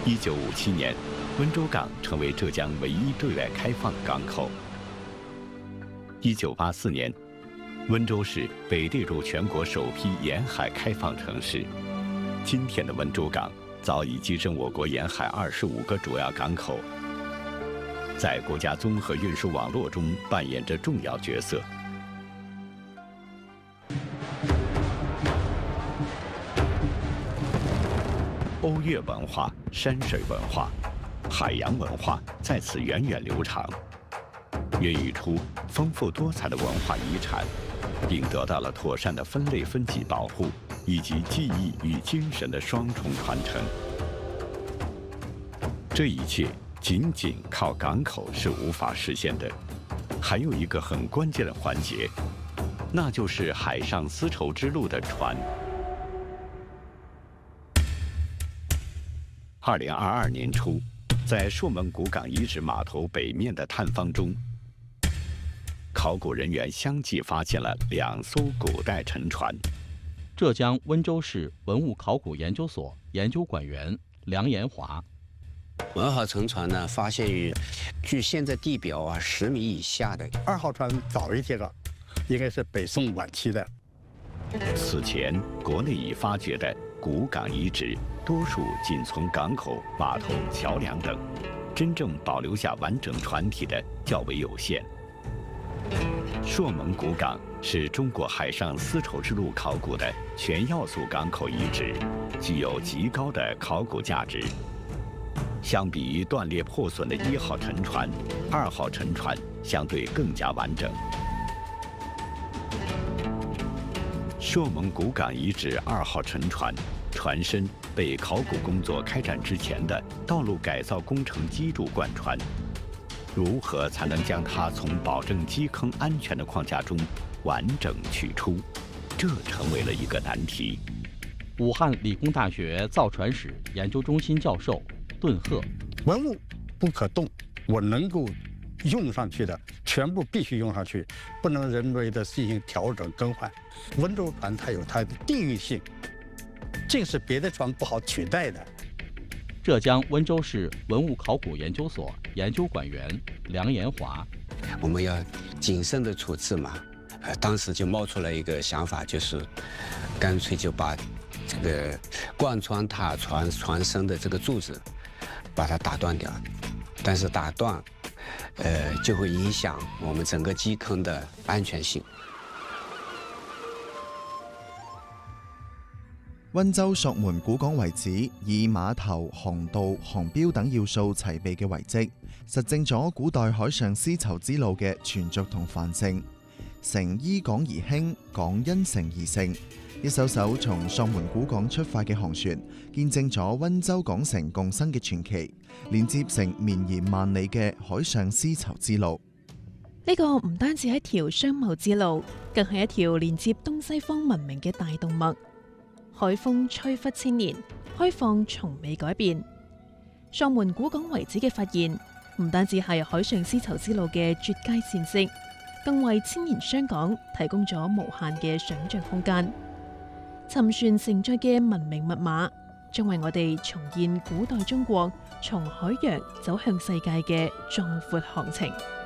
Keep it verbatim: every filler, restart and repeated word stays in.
一九五七年，温州港成为浙江唯一对外开放的港口。一九八四年，温州市被列入全国首批沿海开放城市。今天的温州港早已跻身我国沿海二十五个主要港口，在国家综合运输网络中扮演着重要角色。瓯越文化、山水文化、海洋文化在此源远流长，孕育出丰富多彩的文化遗产，并得到了妥善的分类分级保护以及技艺与精神的双重传承。这一切仅仅靠港口是无法实现的，还有一个很关键的环节，那就是海上丝绸之路的船。二零二二年初，在朔门古港遗址码头北面的探方中，考古人员相继发现了两艘古代沉船。 浙江温州市文物考古研究所研究馆员梁延华。 文号沉船呢，发现于距现在地表啊十米以下的。 二号船早一些了，应该是北宋晚期的。 此前，国内已发掘的古港遗址，多数仅从港口、码头、桥梁等，真正保留下完整船体的较为有限。朔门古港是中国海上丝绸之路考古的全要素港口遗址，具有极高的考古价值。相比于断裂破损的一号沉船，二号沉船相对更加完整。朔门古港遗址二号沉船，船身被考古工作开展之前的道路改造工程基柱贯穿。如何才能将它从保证基坑安全的框架中完整取出，这成为了一个难题。 武汉理工大学造船史研究中心教授顿鹤： 文物不可动，我能够用上去的全部必须用上去，不能人为的进行调整更换。温州船它有它的地域性，这是别的船不好取代的。 浙江温州市文物考古研究所研究馆员梁延华： 我们要谨慎的处置嘛，呃，当时就冒出来一个想法，就是干脆就把这个贯穿塔船船身的这个柱子，把它打断掉。但是打断，呃，就会影响我们整个基坑的安全性。 溫州朔門古港遺址以碼頭、航道、航標等要素齊備嘅遺跡，實證咗古代海上絲綢之路嘅存續同繁盛。城依港而興，港因城而盛。一艘艘從朔門古港出發嘅航船，見證咗溫州港城共生嘅傳奇，連接成綿延萬里嘅海上絲綢之路。 呢個唔單止係一條商貿之路，更係一條連接東西方文明嘅大動脈。海風吹拂千年，開放從未改變。朔門古港遺址嘅發現，唔單止係海上絲綢之路嘅絕佳線跡，更為千年商港提供咗無限嘅想像空間。沉船承載嘅文明密碼，將為我哋重現古代中國從海洋走向世界嘅壯闊航程。